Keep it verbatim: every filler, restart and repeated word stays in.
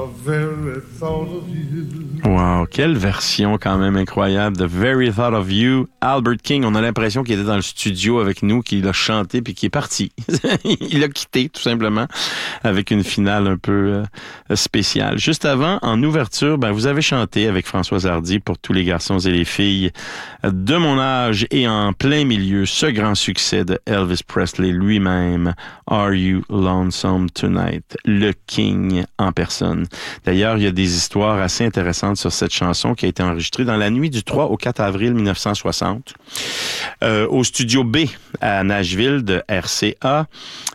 very thought of you. Wow, quelle version quand même incroyable de Very Thought of You. Albert King, on a l'impression qu'il était dans le studio avec nous, qu'il a chanté puis qu'il est parti. Il a quitté tout simplement avec une finale un peu euh, spéciale. Juste avant, en ouverture, ben vous avez chanté avec Françoise Hardy pour tous les garçons et les filles de mon âge et en plein milieu ce grand succès de Elvis Presley lui-même, Are You Lonesome Tonight, le King en personne. D'ailleurs, il y a des histoires assez intéressantes sur cette chanson qui a été enregistrée dans la nuit du trois au quatre avril mille neuf cent soixante euh, au studio B à Nashville de R C A.